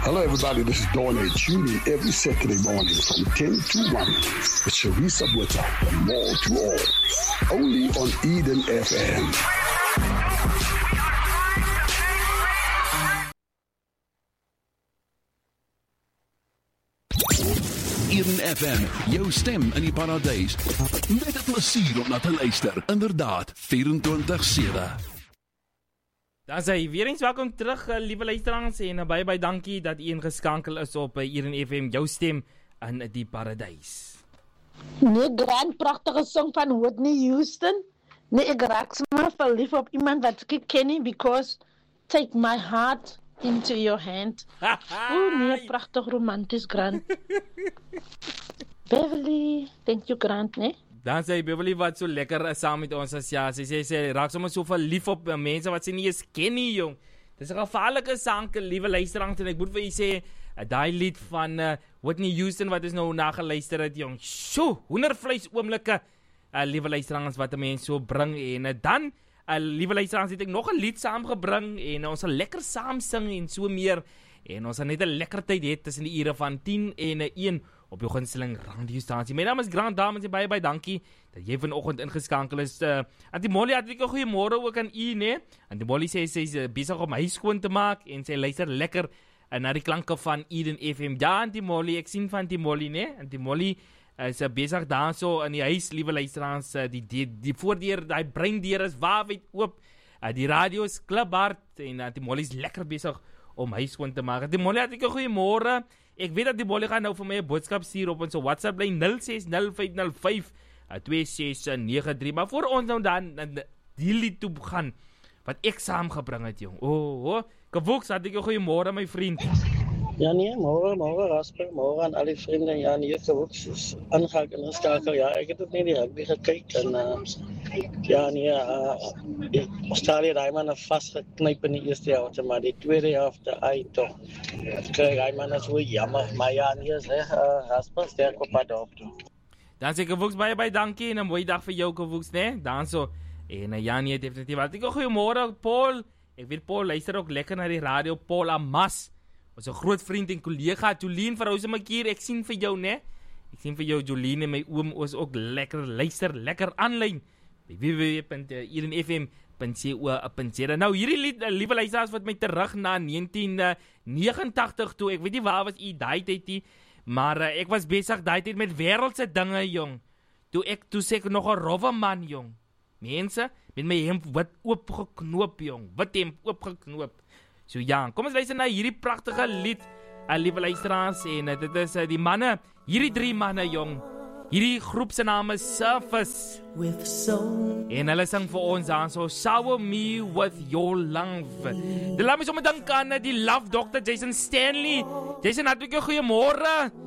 Hello, everybody. This is Dawn A. Tune in every Saturday morning from 10 to 1 with Sharisa Bweta from Wall to All. Only on Eden FM. Eden FM, jou stem in die paradijs. Met het plesier om na te luister. Inderdaad, 24/7. Dan sê weer eens welkom terug, liewe luisteraars, en baie dankie dat u ingeskakel is op Eden FM, jou stem in die paradijs. Nee, grand prachtige song van Whitney Houston. Nee, ek raak maar verlief op iemand wat ek ken, because take my heart into your hand. Nee, prachtig romantisch, Grant. Beverly, thank you, Grant, nee? Dan sê Beverly wat so lekker is saam met ons as ja, sy raak sommer so verlief op mense wat sy nie eens ken nie, jong. Dis 'n gevaarlike saak, liewe luisteraars, en ek moet vir u sê, daai lied van Whitney Houston wat ons nou nageluister het, jong. Sjoe, hoendervleis oomblikke, liewe luisteraars, wat 'n mens so bring, en dan liewe luisteraars, het ek nog 'n lied saamgebring en ons sal lekker saam sing en so meer en ons sal net 'n lekker tyd hê tussen die ure van 10 en 1 op jou gunsteling radiostasie. My naam is Grant, dames en baie dankie dat jy vanoggend ingeskakel is. Antimolly, hartlik goeiemôre ook aan u, né? Antimolly sê sy is besig om huis skoon te maak en sy luister lekker na die klanke van Eden FM. Ja, Antimolly, ek sien van Antimolly, né? Antimolly is besig daar so in die huis, liewe luisteraars, die voordeur, die breindeur is waawyd oop, die radio is kliphard en die Molly is lekker besig om huis skoon te maak. Die Molly, hartlik goeiemôre. Ek weet dat die Molly gaan nou vir my 'n boodskap stuur op ons WhatsApp lyn 0605052693, maar voor ons nou dan die lied toe gaan wat ek saamgebring het, jong. Gewoeks, hartlik goeiemôre my vriend. Ja nee, môre Rasper, môre aan al die vriende. Ja nee, gewoeks is aangehaak en geskakel. Ja, ek het dit net die rugby gekyk en ja nee, Australië daai man het vasgeknyp in die eerste helfte, maar die tweede helfte toch. Kry hy man so jammer, maar ja nee, sê Rasper sterk op pad op toe. Dan sê gewoeks baie dankie en 'n mooi dag vir jou gewoeks, né? Dan so. En ja nee, definitief. Hartlik goeiemôre Paul. Ek weet Paul luister ook lekker na die radio. Paul Amas. Ons 'n groot vriend en kollega, Jolien van Rosemakkier, ek sien vir jou, né? Ek sien vir jou, Jolien, en my oom is ook lekker luister, lekker aanlyn by www.edenfm.co.za. Nou, hierdie lied, liewe luisteraars, wat my terug na 1989 toe, ek weet nie waar was u daai tyd nie, maar ek was besig daai tyd met wêreldse dinge, jong. Toe sê ek nog 'n rowwe man, jong. Mense, met my hemp wat oopgeknoop, jong. Wat hemp oopgeknoop. So ja, kom ons luister na hierdie pragtige lied, liewe luisteraars, en dit is die manne, hierdie 3 manne, jong. Hierdie groep se naam is Surface. En hulle sing vir ons dan so, shower me with your love. Dit laat my sommer dink aan die Love Doctor Jason Stanley. Jason, hartlik goeiemôre.